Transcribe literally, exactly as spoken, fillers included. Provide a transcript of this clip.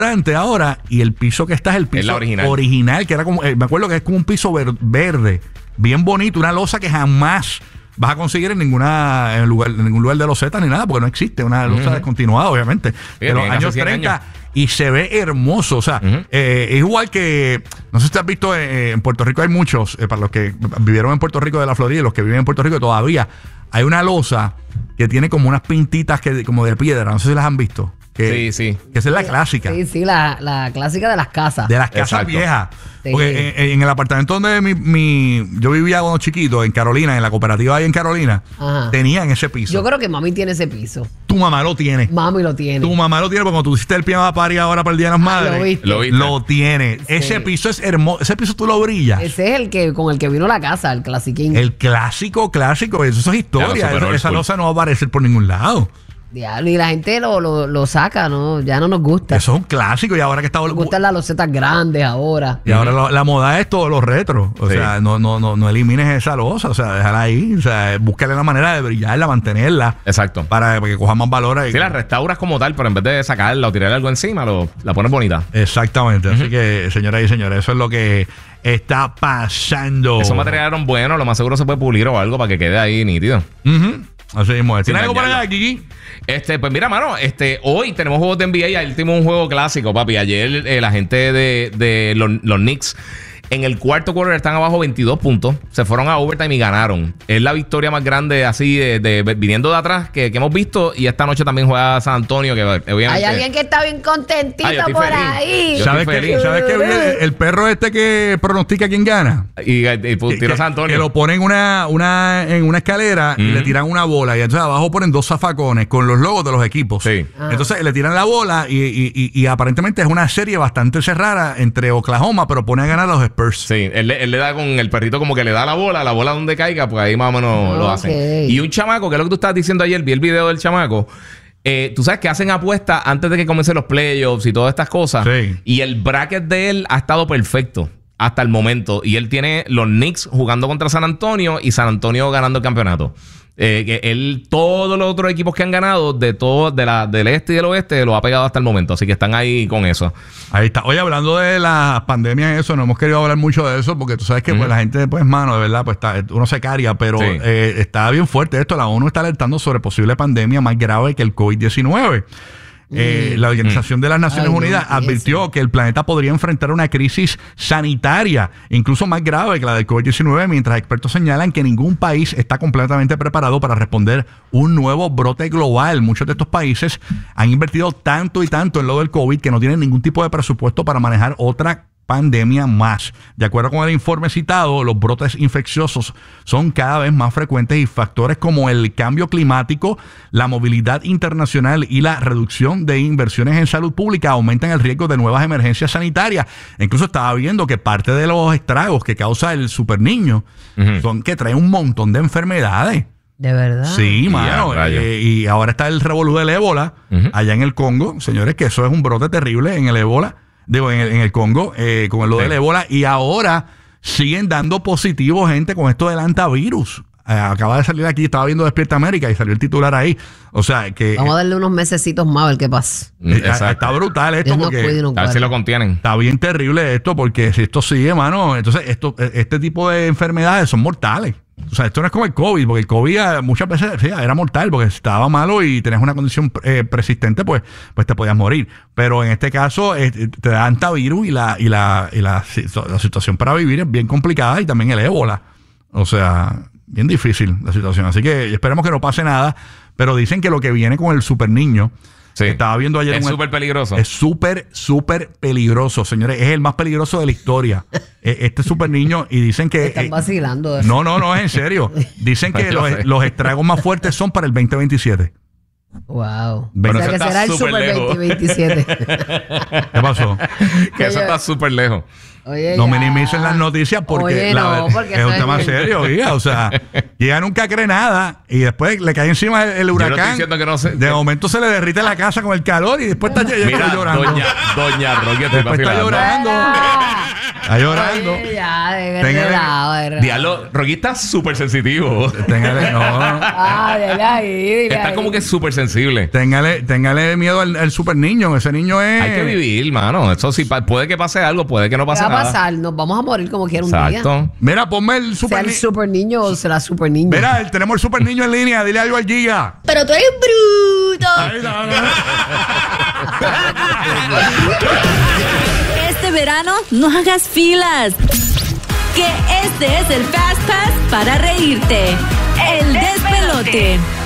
ahora y el piso que está es el piso es la original. original, que era como, eh, me acuerdo que es como un piso ver, verde, bien bonito, una losa que jamás vas a conseguir en ninguna en, lugar, en ningún lugar de loseta ni nada, porque no existe una losa uh-huh. descontinuada, obviamente, sí, de los años treinta años. Y se ve hermoso, o sea, uh-huh. eh, es igual que, no sé si te has visto, eh, en Puerto Rico hay muchos, eh, para los que vivieron en Puerto Rico de la Florida y los que viven en Puerto Rico todavía, hay una losa que tiene como unas pintitas que como de piedra, no sé si las han visto. Que, sí, sí. Que esa es la clásica. Sí, sí, la, la clásica de las casas. De las casas Exacto. viejas. Sí. Porque en, en el apartamento donde mi, mi, yo vivía cuando chiquito, en Carolina, en la cooperativa ahí en Carolina, Ajá. tenían ese piso. Yo creo que mami tiene ese piso. Tu mamá lo tiene. Mami lo tiene. Tu mamá lo tiene, porque cuando tú hiciste el pijama party ahora para el Día de las Madres, ah, lo, viste. lo, viste. lo tiene. Sí. Ese piso es hermoso. Ese piso tú lo brillas. Ese es el que con el que vino la casa, el clasiquín. El clásico, clásico. Eso, eso es historia. Claro, esa esa losa no va a aparecer por ningún lado. Diablo, y la gente lo, lo, lo saca, ¿no? Ya no nos gusta. Eso es un clásico y ahora que está... Nos gustan las losetas grandes ahora. Y ahora lo, la moda es todos los retros. O sí. sea, no, no, no, no elimines esa losa. O sea, déjala ahí. O sea, búscale la manera de brillarla, mantenerla. Exacto. Para que coja más valor ahí. Sí, la restauras como tal, pero en vez de sacarla o tirarle algo encima, lo, la pones bonita. Exactamente. Uh-huh. Así que, señoras y señores, eso es lo que está pasando. Esos materiales eran buenos. Lo más seguro se puede pulir o algo para que quede ahí nítido. Uh-huh. Así mismo es. ¿Tienes algo para allá, Kiki? Este, pues mira, mano, este, hoy tenemos juegos de N B A. Ayer tuvimos un juego clásico, papi. Ayer eh, la gente de, de los, los Knicks en el cuarto quarter están abajo veintidós puntos. Se fueron a overtime y ganaron. Es la victoria más grande así de, de, de viniendo de atrás que, que hemos visto. Y esta noche también juega San Antonio, que obviamente... Hay alguien que está bien contentito ah, por feliz. ahí. ¿Sabes qué? ¿Sabes qué? El, el perro este que pronostica quién gana. Y, y, y tira San Antonio. Que lo ponen una, una, en una escalera mm-hmm. y le tiran una bola. Y entonces abajo ponen dos zafacones con los logos de los equipos. Sí. Ah. Entonces le tiran la bola y, y, y, y aparentemente es una serie bastante cerrada entre Oklahoma, pero pone a ganar a los Spurs. Sí, él, él le da con el perrito como que le da la bola, la bola donde caiga, pues ahí más o menos okay. lo hacen. Y un chamaco, que es lo que tú estabas diciendo ayer, vi el video del chamaco. Eh, tú sabes que hacen apuestas antes de que comiencen los playoffs y todas estas cosas. Sí. Y el bracket de él ha estado perfecto hasta el momento. Y él tiene los Knicks jugando contra San Antonio y San Antonio ganando el campeonato. Eh, que él, todos los otros equipos que han ganado de todo, de la, del este y del oeste, lo ha pegado hasta el momento. Así que están ahí con eso. Ahí está. Oye, hablando de las pandemias y eso, no hemos querido hablar mucho de eso porque tú sabes que uh-huh. pues la gente, pues, mano, de verdad, pues está, uno se caria, pero sí. eh, está bien fuerte esto. La ONU está alertando sobre posible pandemia más grave que el COVID diecinueve. Eh, la Organización de las Naciones Ay, Unidas no, advirtió que el planeta podría enfrentar una crisis sanitaria, incluso más grave que la del COVID diecinueve, mientras expertos señalan que ningún país está completamente preparado para responder un nuevo brote global. Muchos de estos países han invertido tanto y tanto en lo del COVID que no tienen ningún tipo de presupuesto para manejar otra pandemia más. De acuerdo con el informe citado, los brotes infecciosos son cada vez más frecuentes y factores como el cambio climático, la movilidad internacional y la reducción de inversiones en salud pública aumentan el riesgo de nuevas emergencias sanitarias. Incluso estaba viendo que parte de los estragos que causa el superniño uh-huh. son que trae un montón de enfermedades. ¿De verdad? Sí, mano. Eh, y ahora está el revolú del ébola uh-huh. allá en el Congo. Señores, que eso es un brote terrible en el ébola. Digo, en el, en el Congo, eh, con lo sí. del ébola, y ahora siguen dando positivo gente con esto del antivirus. Eh, acaba de salir aquí, estaba viendo Despierta América y salió el titular ahí. O sea, que... Vamos a darle unos mesecitos más a ver qué pasa. Está, está brutal esto no porque... Cuide, no a ver si lo contienen. Está bien terrible esto porque si esto sigue, mano, entonces esto, este tipo de enfermedades son mortales. O sea, esto no es como el COVID, porque el COVID muchas veces sí, era mortal, porque si estaba malo y tenías una condición eh, persistente, pues, pues te podías morir. Pero en este caso eh, te da antivirus y, la, y, la, y la, la situación para vivir es bien complicada y también el ébola. O sea, bien difícil la situación. Así que esperemos que no pase nada, pero dicen que lo que viene con el super niño... Sí. Estaba viendo ayer. Es súper peligroso. Es súper, súper peligroso, señores. Es el más peligroso de la historia. Este súper niño. Y dicen que. Están vacilando. Eh, no, no, no, es en serio. Dicen que los, los estragos más fuertes son para el veinte veintisiete. Wow. Pero o sea que será el super veinte veintisiete. ¿Qué pasó? Que eso está súper lejos. Oye, no ya. minimicen las noticias porque, Oye, la, no, porque es un eso tema es- serio, hija. O sea, ella nunca cree nada y después le cae encima el, el no estoy huracán. diciendo que no sé- de momento se le derrite la casa con el calor y después está, ella Mira, está llorando. doña, doña Rocky, estoy Después está vacilando. llorando. Ah. Está llorando. Oye, ya, de Téngale- relado, de relado. Diablo, Rocky está súper sensitivo. Téngale, no, Ah, dile ahí, dile Está ahí. como que súper sensible. téngale, téngale miedo al, al super niño. Ese niño es. Hay que vivir, mano. Eso sí, pa- puede que pase algo, puede que no ¿Qué pase va a nada. pasar? Nos vamos a morir como quiera un día. Exacto. Mira, ponme el Sea super el niño. super niño o será super niño. Mira, el- tenemos el super niño en línea. Dile algo al Giga. Pero tú eres bruto. Ahí está, ¿no? Este verano no hagas filas. Que este es el Fast Pass para reírte. El despelote.